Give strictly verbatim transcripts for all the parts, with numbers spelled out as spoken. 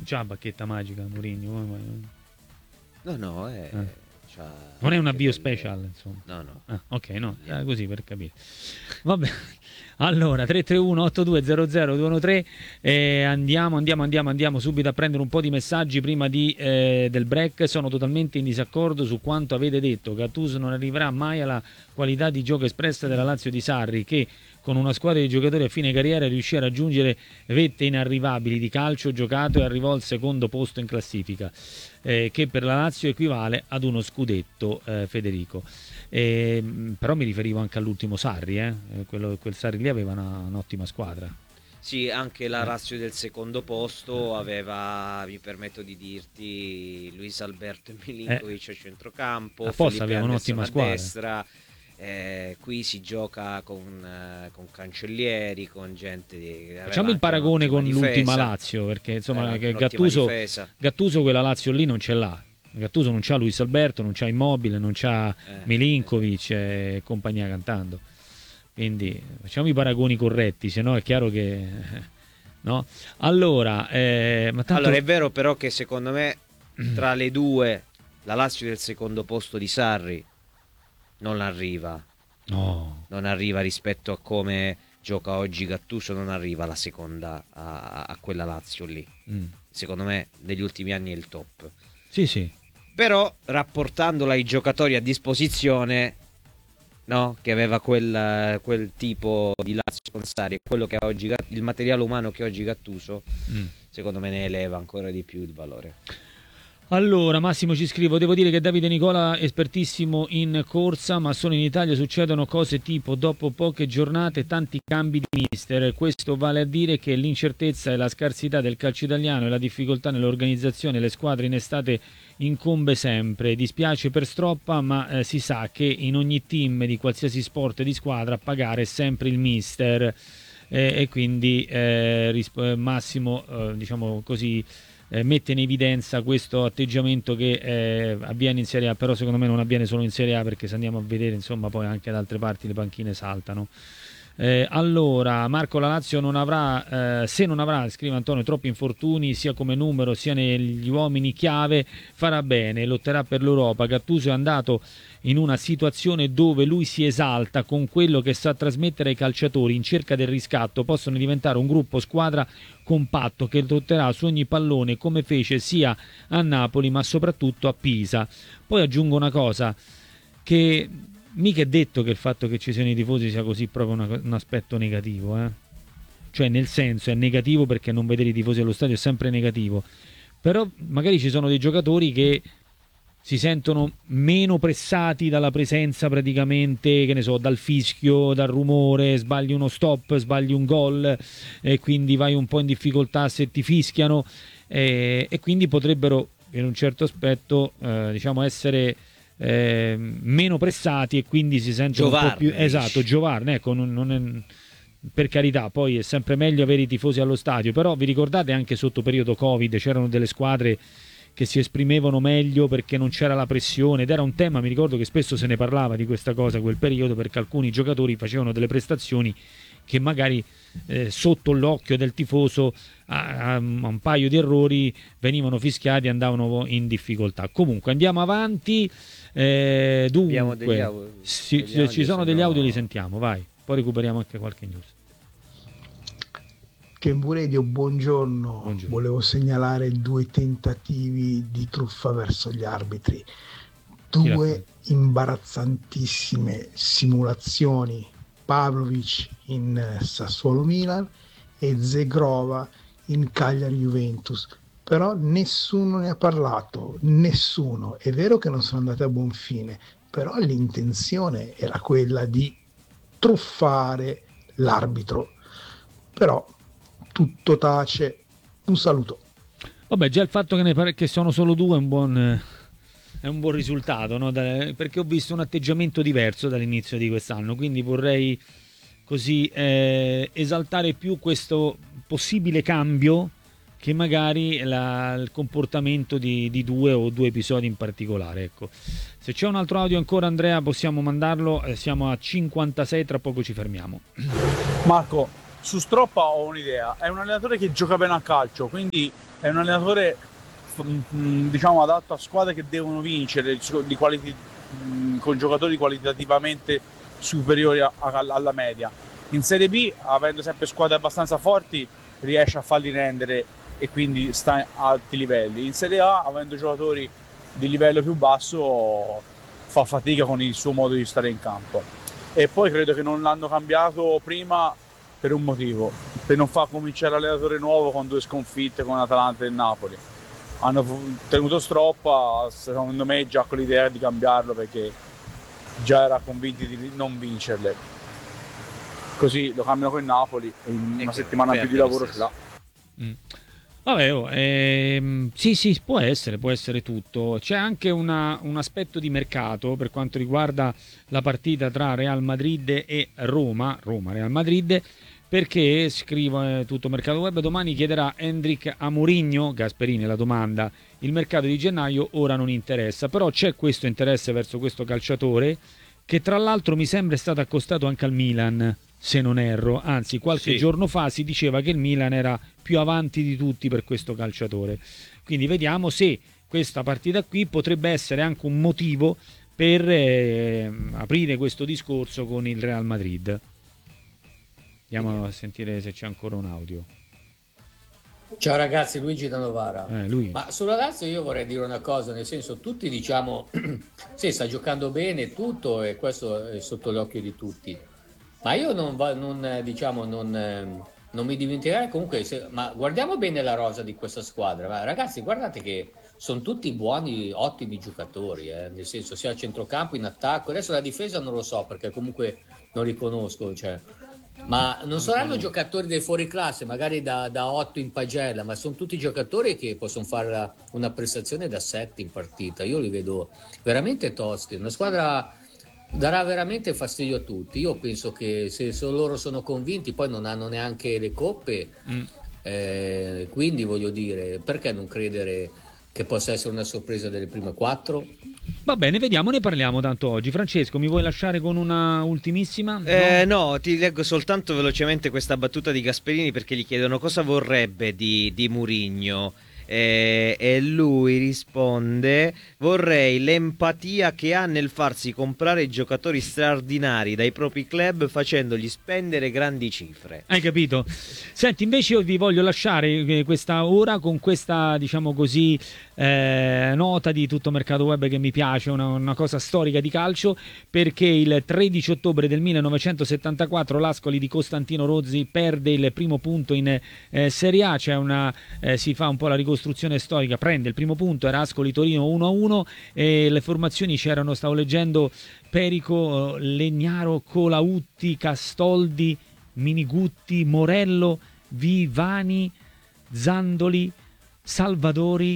c'ha la bacchetta magica Mourinho. No, no, è... Eh. C'ha non è un avvio delle... special, insomma. No, no. Ah, ok, no, eh, così per capire. Vabbè. Allora, tre tre uno otto due zero zero due uno tre, eh, andiamo, andiamo, andiamo, andiamo subito a prendere un po' di messaggi prima di, eh, del break. Sono totalmente in disaccordo su quanto avete detto. Gattuso non arriverà mai alla qualità di gioco espressa della Lazio di Sarri, che con una squadra di giocatori a fine carriera riuscì a raggiungere vette inarrivabili di calcio giocato e arrivò al secondo posto in classifica, eh, che per la Lazio equivale ad uno scudetto, eh, Federico. Eh, però mi riferivo anche all'ultimo Sarri, eh? Quello, quel Sarri lì aveva una, un'ottima squadra. Sì, anche la Lazio del secondo posto aveva, mi permetto di dirti, Luis Alberto e Milinkovic eh. a centrocampo, a Fossa aveva un'ottima squadra. Destra. Eh, qui si gioca con, eh, con Cancellieri, con gente di... Facciamo il paragone con difesa. L'ultima Lazio, perché insomma che Gattuso, Gattuso quella Lazio lì non ce l'ha. Gattuso non c'ha Luis Alberto, non c'ha Immobile, non c'ha eh, Milinkovic eh. e compagnia cantando. Quindi facciamo i paragoni corretti, se no è chiaro che... no? Allora, eh, ma tanto... allora è vero però che secondo me tra le due la Lazio del secondo posto di Sarri non arriva, no. non arriva rispetto a come gioca oggi Gattuso, non arriva la seconda a, a quella Lazio lì. Mm. Secondo me negli ultimi anni è il top. Sì, sì. Però rapportandola ai giocatori a disposizione, no? Che aveva quel, quel tipo di Lazio con Sarri, quello che ha oggi, il materiale umano che oggi Gattuso, mm. secondo me ne eleva ancora di più il valore. Allora, Massimo ci scrivo, devo dire che Davide Nicola è espertissimo in corsa, ma solo in Italia succedono cose tipo dopo poche giornate tanti cambi di mister. Questo vale a dire che l'incertezza e la scarsità del calcio italiano e la difficoltà nell'organizzazione delle squadre in estate incombe sempre. Dispiace per Stroppa, ma eh, si sa che in ogni team di qualsiasi sport e di squadra a pagare è sempre il mister. Eh, e quindi eh, risp- Massimo, eh, diciamo così... Eh, mette in evidenza questo atteggiamento che eh, avviene in Serie A, però secondo me non avviene solo in Serie A, perché se andiamo a vedere insomma poi anche da altre parti le panchine saltano. Eh, allora Marco, la Lazio non avrà, eh, se non avrà, scrive Antonio, troppi infortuni sia come numero sia negli uomini chiave, farà bene, lotterà per l'Europa. Gattuso è andato in una situazione dove lui si esalta con quello che sa trasmettere ai calciatori in cerca del riscatto, possono diventare un gruppo squadra compatto che lotterà su ogni pallone come fece sia a Napoli ma soprattutto a Pisa. Poi aggiungo una cosa, che mica è detto che il fatto che ci siano i tifosi sia così proprio una, un aspetto negativo, eh? Cioè nel senso è negativo perché non vedere i tifosi allo stadio è sempre negativo, però magari ci sono dei giocatori che si sentono meno pressati dalla presenza praticamente, che ne so, dal fischio, dal rumore, sbagli uno stop, sbagli un gol e quindi vai un po' in difficoltà se ti fischiano e, e quindi potrebbero in un certo aspetto eh, diciamo essere eh, meno pressati e quindi si sentono Giovarne, un po' più esatto, giovarne, ecco, non, non è, per carità, poi è sempre meglio avere i tifosi allo stadio, però vi ricordate anche sotto periodo Covid c'erano delle squadre che si esprimevano meglio perché non c'era la pressione ed era un tema, mi ricordo che spesso se ne parlava di questa cosa quel periodo, perché alcuni giocatori facevano delle prestazioni che magari eh, sotto l'occhio del tifoso a, a un paio di errori venivano fischiati e andavano in difficoltà. Comunque andiamo avanti, eh, dunque degli audio, si, degli ci sono degli audio, li sentiamo, vai, poi recuperiamo anche qualche news. Kenvu Radio, buongiorno. buongiorno. Volevo segnalare due tentativi di truffa verso gli arbitri, due imbarazzantissime simulazioni, Pavlovic in Sassuolo Milan e Zegrova in Cagliari Juventus, però nessuno ne ha parlato, nessuno. È vero che non sono andate a buon fine, però l'intenzione era quella di truffare l'arbitro, però tutto tace. Un saluto. Vabbè, già il fatto che ne pare che sono solo due è un buon, è un buon risultato, no? Da, perché ho visto un atteggiamento diverso dall'inizio di quest'anno, quindi vorrei così eh, esaltare più questo possibile cambio che magari la, il comportamento di, di due o due episodi in particolare, ecco. Se c'è un altro audio ancora, Andrea, possiamo mandarlo, eh, siamo a cinquantasei, tra poco ci fermiamo. Marco, su Stroppa ho un'idea, è un allenatore che gioca bene a calcio, quindi è un allenatore diciamo adatto a squadre che devono vincere di qualiti, con giocatori qualitativamente superiori a, a, alla media. In Serie B, avendo sempre squadre abbastanza forti, riesce a farli rendere e quindi sta a alti livelli. In Serie A, avendo giocatori di livello più basso, fa fatica con il suo modo di stare in campo. E poi credo che non l'hanno cambiato prima per un motivo, per non far cominciare l'allenatore nuovo con due sconfitte con Atalanta e Napoli. Hanno tenuto Stroppa, secondo me già con l'idea di cambiarlo, perché già era convinti di non vincerle. Così lo cambiano con il Napoli e in una settimana più di lavoro ce l'ha. Mm. Vabbè, oh, ehm, sì, sì, può essere, può essere tutto. C'è anche una, un aspetto di mercato per quanto riguarda la partita tra Real Madrid e Roma, Roma-Real Madrid, perché, scrivo eh, tutto Mercato Web, domani chiederà Hendrik a Mourinho, Gasperini la domanda, il mercato di gennaio ora non interessa, però c'è questo interesse verso questo calciatore che tra l'altro mi sembra è stato accostato anche al Milan, se non erro, anzi qualche sì. giorno fa si diceva che il Milan era più avanti di tutti per questo calciatore, quindi vediamo se questa partita qui potrebbe essere anche un motivo per eh, aprire questo discorso con il Real Madrid. Andiamo a sentire se c'è ancora un audio. Ciao ragazzi, Luigi da Novara. Eh, lui. Ma sulla Lazio io vorrei dire una cosa, nel senso tutti diciamo sì, sta giocando bene tutto e questo è sotto l'occhio di tutti, ma io non, va, non diciamo non, non mi dimenticherei comunque se, ma guardiamo bene la rosa di questa squadra, ma ragazzi guardate che sono tutti buoni, ottimi giocatori, eh, nel senso sia a centrocampo, in attacco, adesso la difesa non lo so perché comunque non riconosco, cioè ma non saranno giocatori del fuoriclasse, magari da, da otto in pagella, ma sono tutti giocatori che possono fare una prestazione da sette in partita. Io li vedo veramente tosti. Una squadra darà veramente fastidio a tutti. Io penso che se, se loro sono convinti, poi non hanno neanche le coppe, mm. eh, quindi voglio dire, perché non credere che possa essere una sorpresa delle prime quattro? Va bene, vediamo, ne parliamo tanto oggi. Francesco, mi vuoi lasciare con una ultimissima? Eh, no? no, ti leggo soltanto velocemente questa battuta di Gasperini perché gli chiedono cosa vorrebbe di, di Mourinho. Eh, e lui risponde: vorrei l'empatia che ha nel farsi comprare giocatori straordinari dai propri club facendogli spendere grandi cifre. Hai capito? Senti, invece io vi voglio lasciare questa ora con questa, diciamo così, eh, nota di Tutto Mercato Web che mi piace, una, una cosa storica di calcio, perché il tredici ottobre del millenovecentosettantaquattro l'Ascoli di Costantino Rozzi perde il primo punto in eh, Serie A, c'è una, eh, si fa un po' la ricostruzione storica, prende il primo punto, era Ascoli Torino uno a uno e le formazioni c'erano, stavo leggendo, Perico, Legnaro, Colautti, Castoldi, Minigutti, Morello, Vivani, Zandoli, Salvadori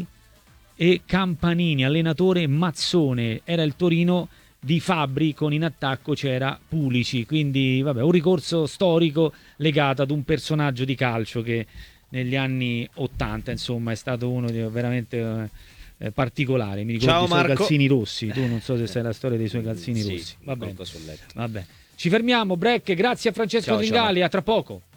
e Campanini, allenatore Mazzone, era il Torino di Fabbri, con in attacco c'era Pulici, quindi vabbè, un ricorso storico legato ad un personaggio di calcio che negli anni ottanta insomma è stato uno di veramente eh, particolare. Mi ricordo i suoi Marco. calzini rossi, tu non so se sai la storia dei suoi calzini sì, rossi. Va bene. sul letto. Vabbè. Ci fermiamo, break, grazie a Francesco Ciao, Zingali, ciao. a tra poco.